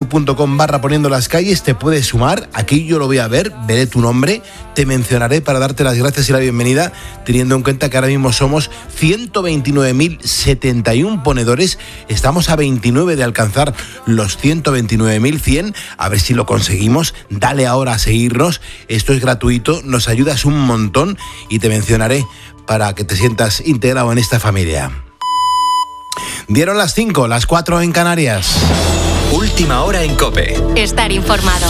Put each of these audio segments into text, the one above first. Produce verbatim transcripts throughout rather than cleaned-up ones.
punto com barra poniendo las calles, te puedes sumar. Aquí yo lo voy a ver, veré tu nombre, te mencionaré para darte las gracias y la bienvenida, teniendo en cuenta que ahora mismo somos ciento veintinueve mil setenta y uno ponedores. Estamos a veintinueve de alcanzar los ciento veintinueve mil cien. A ver si lo conseguimos. Dale ahora a seguirnos. Esto es gratuito, nos ayudas un montón y te mencionaré para que te sientas integrado en esta familia. Dieron las cinco, las cuatro en Canarias. Última hora en COPE. Estar informado.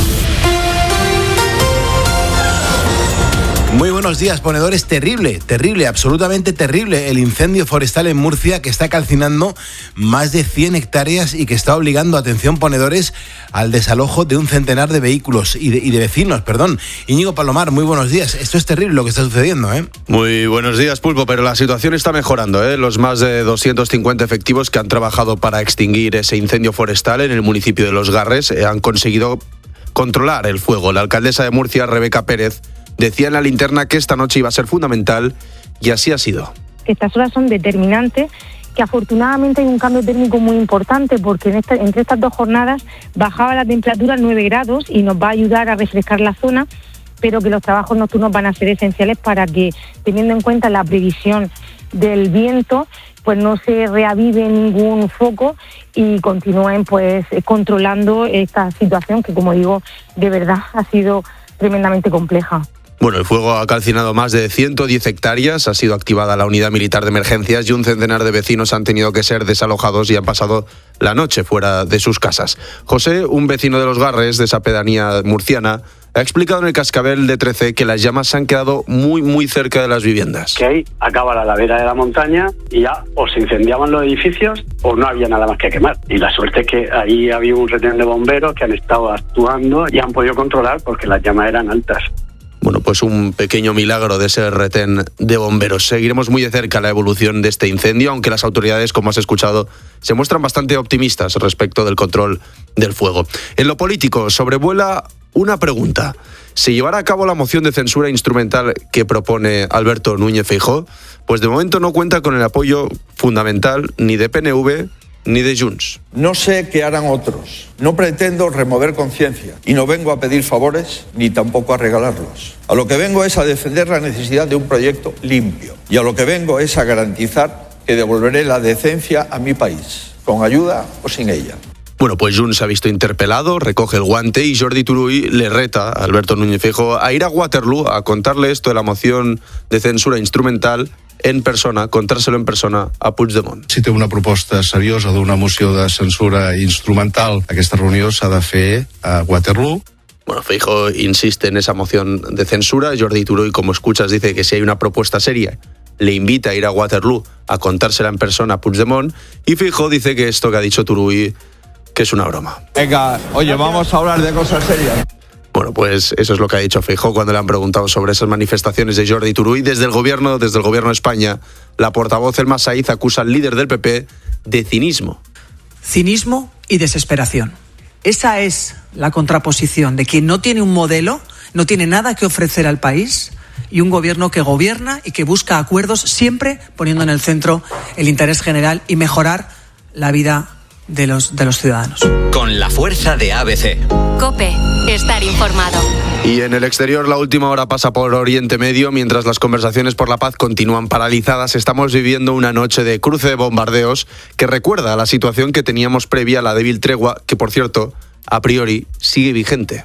Muy buenos días, ponedores. Terrible, terrible, absolutamente terrible el incendio forestal en Murcia, que está calcinando más de cien hectáreas y que está obligando, atención ponedores, al desalojo de un centenar de vehículos y de, y de vecinos, perdón. Íñigo Palomar, muy buenos días. Esto es terrible lo que está sucediendo, ¿eh? Muy buenos días, Pulpo, pero la situación está mejorando, ¿eh? Los más de doscientos cincuenta efectivos que han trabajado para extinguir ese incendio forestal en el municipio de Los Garres eh, han conseguido controlar el fuego. La alcaldesa de Murcia, Rebeca Pérez, decía en La Linterna que esta noche iba a ser fundamental y así ha sido. Estas horas son determinantes, que afortunadamente hay un cambio térmico muy importante porque en esta, entre estas dos jornadas bajaba la temperatura a nueve grados y nos va a ayudar a refrescar la zona, pero que los trabajos nocturnos van a ser esenciales para que, teniendo en cuenta la previsión del viento, pues no se reavive ningún foco y continúen pues controlando esta situación que, como digo, de verdad ha sido tremendamente compleja. Bueno, el fuego ha calcinado más de ciento diez hectáreas, ha sido activada la unidad militar de emergencias y un centenar de vecinos han tenido que ser desalojados y han pasado la noche fuera de sus casas. José, un vecino de Los Garres, de esa pedanía murciana, ha explicado en el Cascabel de trece que las llamas se han quedado muy, muy cerca de las viviendas. Que ahí acaba la ladera de la montaña y ya o se incendiaban los edificios o no había nada más que quemar. Y la suerte es que ahí había un retén de bomberos que han estado actuando y han podido controlar porque las llamas eran altas. Bueno, pues un pequeño milagro de ese retén de bomberos. Seguiremos muy de cerca la evolución de este incendio, aunque las autoridades, como has escuchado, se muestran bastante optimistas respecto del control del fuego. En lo político, sobrevuela una pregunta. ¿Se llevará a cabo la moción de censura instrumental que propone Alberto Núñez Feijóo? Pues de momento no cuenta con el apoyo fundamental ni de P N V ni de Junts. No sé qué harán otros. No pretendo remover conciencia y no vengo a pedir favores ni tampoco a regalarlos. A lo que vengo es a defender la necesidad de un proyecto limpio y a lo que vengo es a garantizar que devolveré la decencia a mi país, con ayuda o sin ella. Bueno, pues Junts se ha visto interpelado, recoge el guante y Jordi Turull le reta a Alberto Núñez Feijóo a ir a Waterloo a contarle esto de la moción de censura instrumental en persona, contárselo en persona a Puigdemont. Si té una proposta seriosa d'una moció de censura instrumental, aquesta reunió s'ha de fer a Waterloo. Bueno, Feijóo insiste en esa moción de censura. Jordi Turull, como escuchas, dice que si hay una propuesta seria, le invita a ir a Waterloo a contársela en persona a Puigdemont. Y Feijóo dice que esto que ha dicho Turull, que es una broma. Venga, oye, vamos a hablar de cosas serias. Bueno, pues eso es lo que ha dicho Feijóo cuando le han preguntado sobre esas manifestaciones de Jordi Turull. Desde el gobierno, desde el gobierno de España, la portavoz Elma Saiz acusa al líder del P P de cinismo. Cinismo y desesperación. Esa es la contraposición de quien no tiene un modelo, no tiene nada que ofrecer al país, y un gobierno que gobierna y que busca acuerdos siempre poniendo en el centro el interés general y mejorar la vida de los, de los ciudadanos. Con la fuerza de A B C. COPE, estar informado. Y en el exterior, la última hora pasa por Oriente Medio. Mientras las conversaciones por la paz continúan paralizadas, estamos viviendo una noche de cruce de bombardeos que recuerda a la situación que teníamos previa a la débil tregua, que por cierto, a priori, sigue vigente.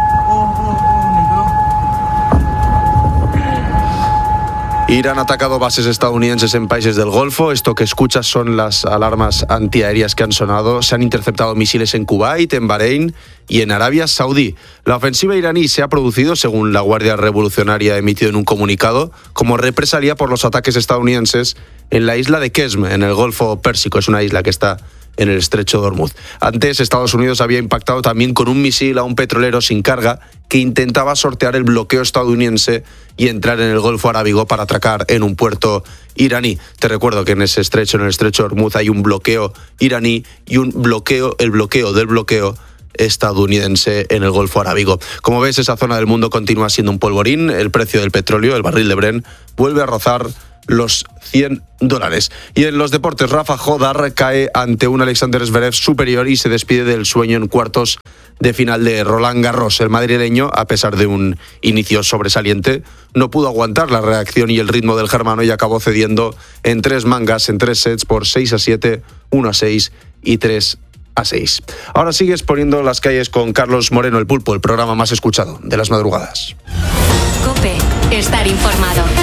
Irán ha atacado bases estadounidenses en países del Golfo. Esto que escuchas son las alarmas antiaéreas que han sonado. Se han interceptado misiles en Kuwait, en Bahrein y en Arabia Saudí. La ofensiva iraní se ha producido, según la Guardia Revolucionaria ha emitido en un comunicado, como represalia por los ataques estadounidenses en la isla de Qesm, en el Golfo Pérsico. Es una isla que está en el estrecho de Hormuz. Antes, Estados Unidos había impactado también con un misil a un petrolero sin carga que intentaba sortear el bloqueo estadounidense y entrar en el Golfo Arábigo para atracar en un puerto iraní. Te recuerdo que en ese estrecho, en el estrecho de Hormuz, hay un bloqueo iraní y un bloqueo, el bloqueo del bloqueo estadounidense en el Golfo Arábigo. Como ves, esa zona del mundo continúa siendo un polvorín. El precio del petróleo, el barril de Brent, vuelve a rozar los cien dólares. Y en los deportes, Rafa Jodar cae ante un Alexander Zverev superior y se despide del sueño en cuartos de final de Roland Garros. El madrileño, a pesar de un inicio sobresaliente, no pudo aguantar la reacción y el ritmo del germano y acabó cediendo en tres mangas, en tres sets por seis a siete, uno a seis y tres a seis. Ahora sigues poniendo las calles con Carlos Moreno, el Pulpo, el programa más escuchado de las madrugadas. COPE, estar informado.